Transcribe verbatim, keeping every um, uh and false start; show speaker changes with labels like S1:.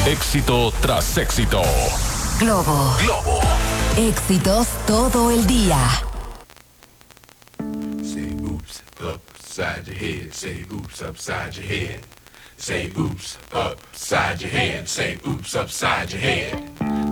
S1: Éxito tras éxito.
S2: Globo.
S1: Globo.
S2: Éxitos todo el día.
S3: Say oops upside your head. Say oops upside your head. Say oops upside your head. Say oops upside your head.